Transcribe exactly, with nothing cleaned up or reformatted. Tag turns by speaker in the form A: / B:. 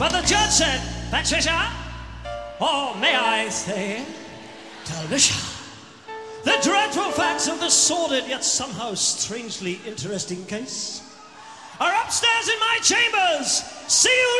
A: But the judge said, Patricia, or may I say, Alicia, the dreadful facts of this sordid yet somehow strangely interesting case are upstairs in my chambers. See you